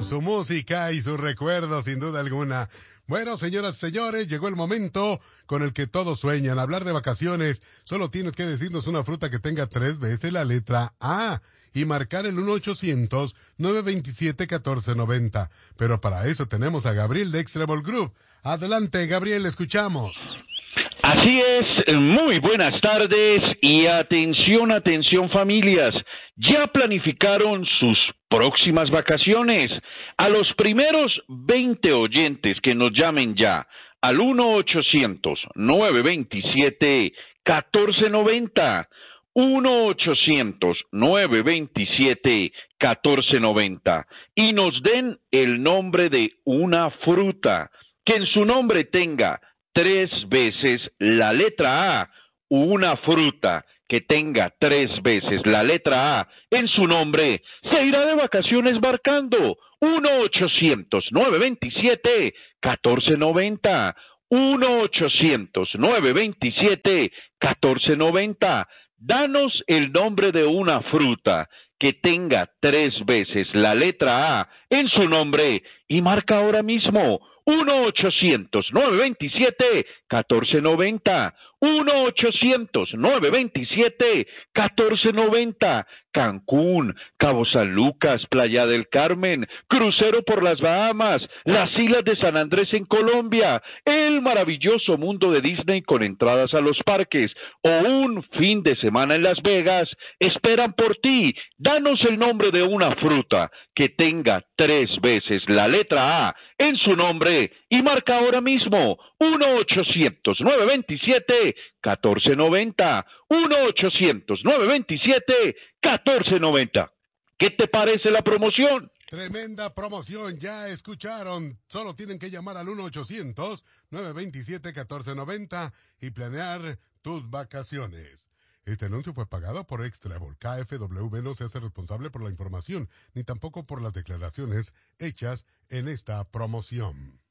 su música y sus recuerdos, sin duda alguna. Bueno, señoras y señores, llegó el momento con el que todos sueñan. Hablar de vacaciones, solo tienes que decirnos una fruta que tenga 3 veces la letra A y marcar el 1-800-927-1490. Pero para eso tenemos a Gabriel de Extraball Group. Adelante, Gabriel, escuchamos. Así es, muy buenas tardes y atención, atención familias, ya planificaron sus próximas vacaciones. A los primeros 20 oyentes que nos llamen ya al 1-800-927-1490, 1-800-927-1490 y nos den el nombre de una fruta que en su nombre tenga 3 veces la letra A, una fruta que tenga 3 veces la letra A en su nombre, se irá de vacaciones marcando 1-800-927-1490, 1-800-927-1490. Danos el nombre de una fruta que tenga 3 veces la letra A en su nombre y marca ahora mismo 1-800-927-1490, 1-800-927-1490, Cancún, Cabo San Lucas, Playa del Carmen, crucero por las Bahamas, las Islas de San Andrés en Colombia, el maravilloso mundo de Disney con entradas a los parques o un fin de semana en Las Vegas, esperan por ti. Danos el nombre de una fruta que tenga 3 veces la letra A en su nombre y marca ahora mismo 1-800-927-1490, 1-800-927-1490. ¿Qué te parece la promoción? Tremenda promoción, ya escucharon. Solo tienen que llamar al 1-800-927-1490 y planear tus vacaciones. Este anuncio fue pagado por Extraball. KFW no se hace responsable por la información, ni tampoco por las declaraciones hechas en esta promoción.